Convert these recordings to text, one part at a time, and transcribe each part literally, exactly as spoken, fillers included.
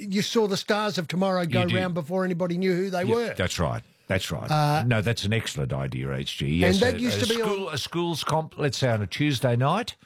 you saw the stars of tomorrow go round before anybody knew who they yeah, were. That's right. That's right. Uh, no, that's an excellent idea, H G. Yes, and that a, used a to be school, on... a school's comp, let's say on a Tuesday night.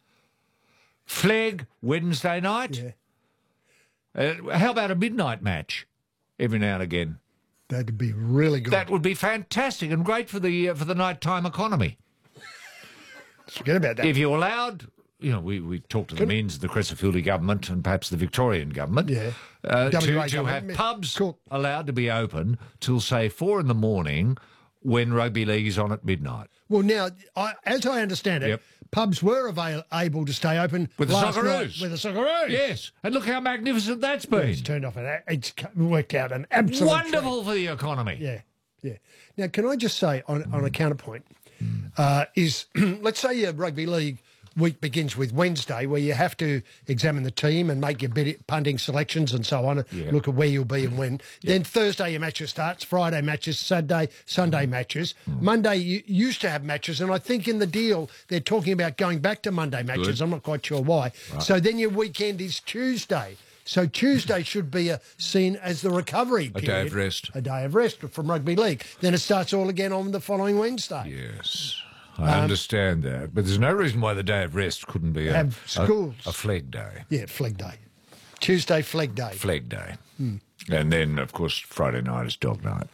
Flag, Wednesday night. Yeah. Uh, how about a midnight match every now and again? That'd be really good. That would be fantastic and great for the uh, for the nighttime economy. Forget about that. If you allowed, you know, we, we talked to the Can, means, the Crescentfieldy government and perhaps the Victorian government, yeah, uh, to, to government. have pubs cool. allowed to be open till, say, four in the morning when rugby league is on at midnight. Well, now, I, as I understand it, Yep. pubs were avail- able to stay open With the last Socceroos. night with the Socceroos. Yes, and look how magnificent that's been. It's turned off, and it's worked out an absolute Wonderful for the economy. Yeah, yeah. Now, can I just say on, on a counterpoint, uh, is let's say your rugby league week begins with Wednesday, where you have to examine the team and make your bid- punting selections and so on, Yeah. look at where you'll be and when. Yeah. Then Thursday your matches starts, Friday matches, Saturday, Sunday matches. Monday you used to have matches, and I think in the deal they're talking about going back to Monday matches. Good. I'm not quite sure why. Right. So then your weekend is Tuesday. So Tuesday should be a, seen as the recovery A period. day of rest. A day of rest from rugby league. Then it starts all again on the following Wednesday. Yes, I understand that. But there's no reason why the day of rest couldn't be a, Have a, schools. a flag day. Yeah, flag day. Tuesday, flag day. Flag day. And then, of course, Friday night is dog night.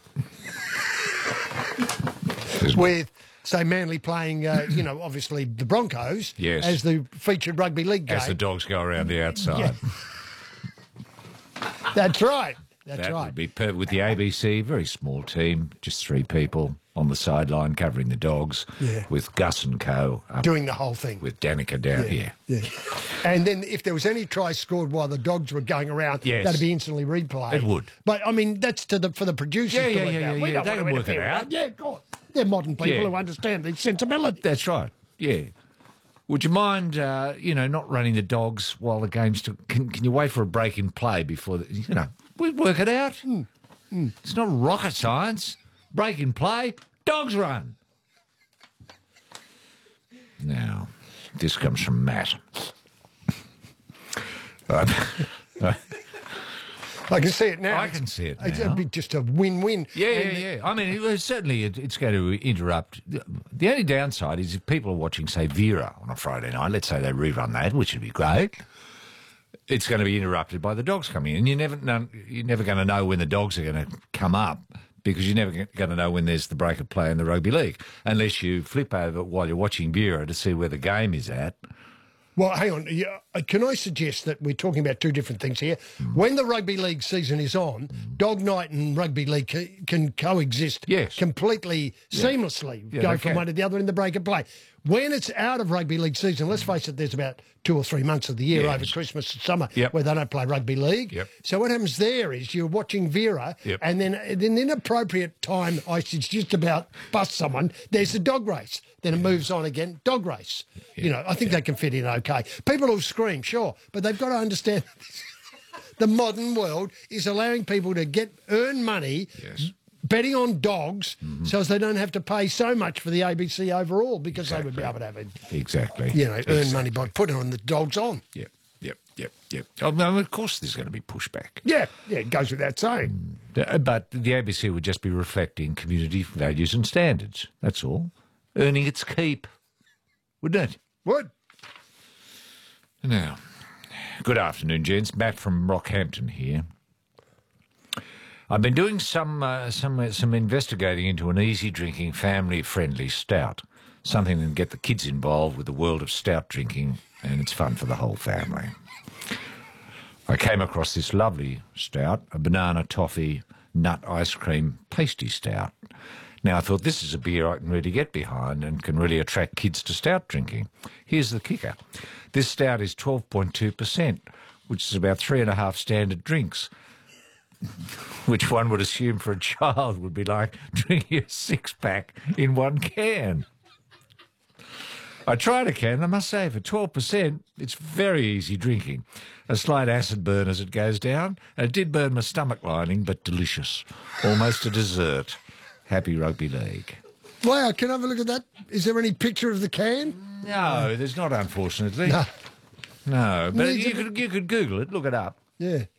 With, say, Manly playing, uh, you know, obviously the Broncos Yes. as the featured rugby league game. As the dogs go around the outside. Yeah. That's right. That's that right. would be perfect. With the A B C, very small team, just three people on the sideline covering the dogs. Yeah. With Gus and Co. up Doing the whole thing. with Danica down here. Yeah. And then if there was any try scored while the dogs were going around, Yes. that'd be instantly replayed. It would. But, I mean, that's to the for the producers Yeah, to yeah, work yeah, out. yeah, We yeah. don't They want can to work it interfere with out. that. Yeah, of course. They're modern people Yeah. who understand the sensibility. That's right. Yeah. Would you mind, uh, you know, not running the dogs while the game's... To, can, can you wait for a break in play before... The, you know, we work it out. Mm. Mm. It's not rocket science. Break in play, dogs run. Now, this comes from Matt. Uh, I can see it now. I can see it It's now. a bit just a win-win. Yeah, yeah, And yeah. I mean, it, was- certainly it, it's going to interrupt. The only downside is if people are watching, say, Vera on a Friday night, let's say they rerun that, which would be great, it's going to be interrupted by the dogs coming in. And you never know, you're never going to know when the dogs are going to come up because you're never going to know when there's the break of play in the rugby league unless you flip over while you're watching Vera to see where the game is at. Well, hang on. Yeah, uh, can I suggest that we're talking about two different things here? Mm. When the rugby league season is on, mm. dog night and rugby league ca- can coexist yes. completely yeah. seamlessly, yeah, go from can. one to the other in the break of play. When it's out of rugby league season, let's face it, there's about two or three months of the year yes. over Christmas and summer yep. where they don't play rugby league. Yep. So what happens there is you're watching Vera yep. and then at an inappropriate time, I should just about bust someone, there's a dog race. Then it moves on again, dog race. Yeah. You know, I think yeah. they can fit in okay. People will scream, sure, but they've got to understand the modern world is allowing people to get earn money yes. betting on dogs mm-hmm. so as they don't have to pay so much for the A B C overall because exactly. they would be able to have it. Exactly. You know, exactly. earn money by putting on the dogs on. Yep, yep, yep, yep. Oh, no, of course there's going to be pushback. Yeah, yeah, it goes without saying. Mm. But the A B C would just be reflecting community values and standards. That's all. Earning its keep. Wouldn't it? Would. Now, good afternoon, gents. Matt from Rockhampton here. I've been doing some uh, some uh, some investigating into an easy drinking, family friendly stout. Something that can get the kids involved with the world of stout drinking, and it's fun for the whole family. I came across this lovely stout, a banana toffee nut ice cream pasty stout. Now, I thought this is a beer I can really get behind and can really attract kids to stout drinking. Here's the kicker. This stout is twelve point two percent, which is about three and a half standard drinks, which one would assume for a child would be like drinking a six-pack in one can. I tried a can, I must say, for twelve percent, it's very easy drinking. A slight acid burn as it goes down, and it did burn my stomach lining, but delicious. Almost a dessert. Happy Rugby League. Wow, can I have a look at that? Is there any picture of the can? No, there's not, unfortunately. No. No, but Needs you a- could, you could Google it, look it up. Yeah.